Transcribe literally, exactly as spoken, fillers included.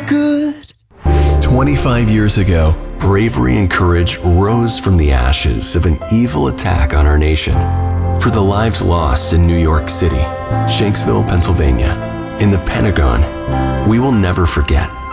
good. twenty-five years ago, bravery and courage rose from the ashes of an evil attack on our nation. For the lives lost in New York City, Shanksville, Pennsylvania, in the Pentagon, we will never forget.